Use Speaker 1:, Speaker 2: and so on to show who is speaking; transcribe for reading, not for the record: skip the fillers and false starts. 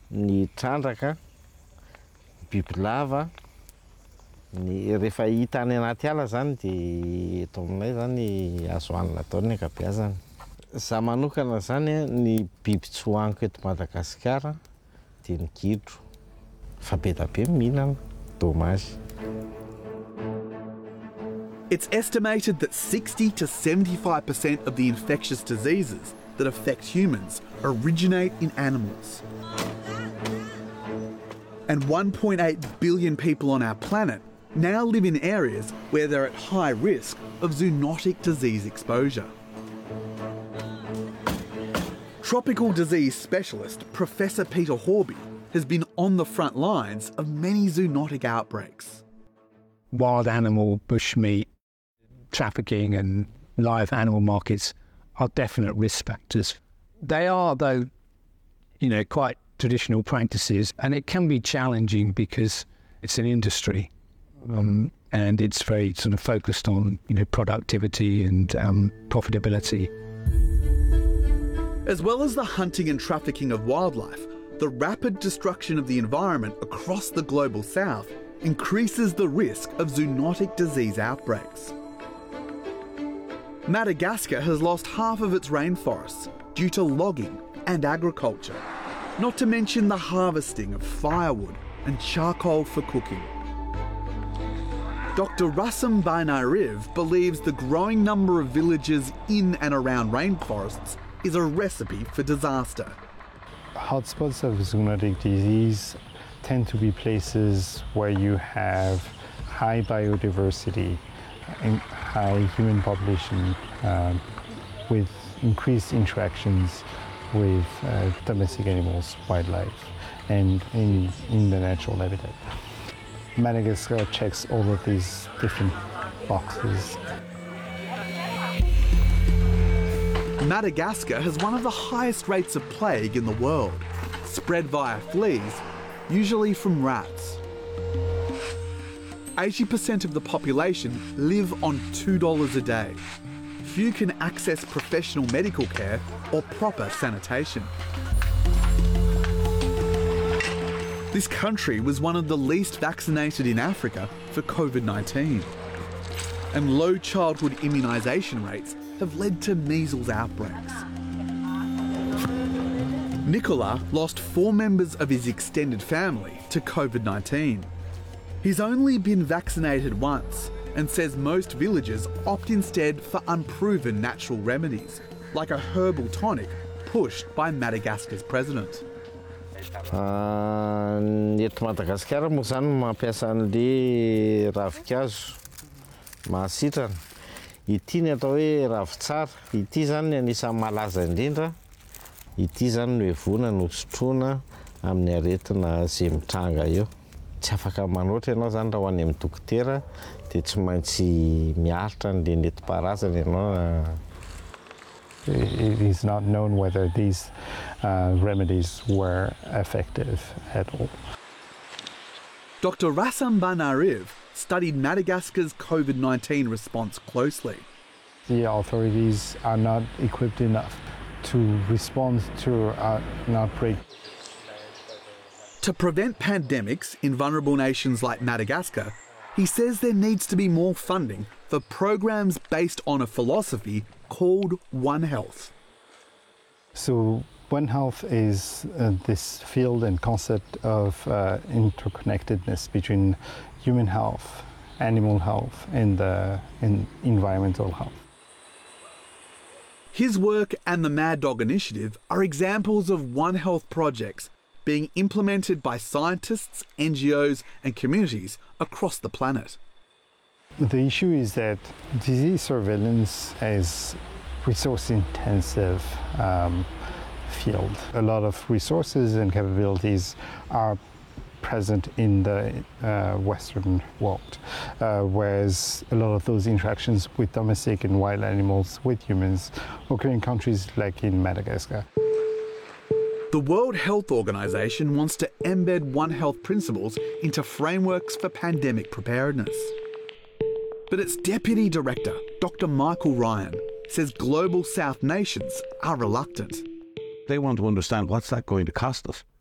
Speaker 1: ny trandraka, bibilava, ny rehefa hita any anaty ala zany dia eto aminay zany azo hanina daholo ny ankabeazany. Zaho manokana zany ny biby tsy hohaniko eto Madagasikara dia ny gidro. Fa be da be mihinana, dommage.
Speaker 2: It's estimated that 60 to 75% of the infectious diseases that affect humans originate in animals. And 1.8 billion people on our planet now live in areas where they're at high risk of zoonotic disease exposure. Tropical disease specialist Professor Peter Horby has been on the front lines of many zoonotic outbreaks.
Speaker 3: Wild animal, bushmeat, trafficking and live animal markets are definite risk factors. They are, though, quite traditional practices, and it can be challenging because it's an industry and it's very sort of focused on productivity and profitability.
Speaker 2: As well as the hunting and trafficking of wildlife, the rapid destruction of the environment across the global south increases the risk of zoonotic disease outbreaks. Madagascar has lost half of its rainforests due to logging and agriculture, not to mention the harvesting of firewood and charcoal for cooking. Dr. Rassam Bainariv believes the growing number of villages in and around rainforests is a recipe for disaster.
Speaker 4: Hotspots of zoonotic disease tend to be places where you have high biodiversity and high human population with increased interactions with domestic animals, wildlife, and in the natural habitat. Madagascar checks all of these different boxes.
Speaker 2: Madagascar has one of the highest rates of plague in the world, spread via fleas, usually from rats. 80% of the population live on $2 a day. Few can access professional medical care or proper sanitation. This country was one of the least vaccinated in Africa for COVID-19. And low childhood immunisation rates have led to measles outbreaks. Nicola lost 4 members of his extended family to COVID-19. He's only been vaccinated once and says most villagers opt instead for unproven natural remedies, like a herbal tonic pushed by Madagascar's president.
Speaker 1: Eto Madagasikara moa zany mampiasa an'le ravikazo mahasitrana. Ity ny atao hoe ravitsara. Ity zany ny anisan'ny malaza indrindra. Ity zany no hevona no sotroina amin'ny aretina izay mitranga eo. Tsy afaka manoatra ianao zany raha ho any amin'ny dokotera dia tsy maintsy miaritra an'le nentim-paharazana ianao.
Speaker 4: It is not known whether these remedies were effective at all.
Speaker 2: Dr. Rassam Bainariv studied Madagascar's COVID-19 response closely.
Speaker 4: The authorities are not equipped enough to respond to an outbreak.
Speaker 2: To prevent pandemics in vulnerable nations like Madagascar, he says there needs to be more funding for programs based on a philosophy called One Health.
Speaker 4: So One Health is this field and concept of interconnectedness between human health, animal health, and environmental health.
Speaker 2: His work and the Mad Dog Initiative are examples of One Health projects being implemented by scientists, NGOs, and communities across the planet.
Speaker 4: The issue is that disease surveillance is resource-intensive field. A lot of resources and capabilities are present in the Western world, whereas a lot of those interactions with domestic and wild animals, with humans, occur in countries like in Madagascar.
Speaker 2: The World Health Organization wants to embed One Health principles into frameworks for pandemic preparedness. But its Deputy Director, Dr. Michael Ryan, says Global South nations are reluctant.
Speaker 5: They want to understand what's that going to cost us.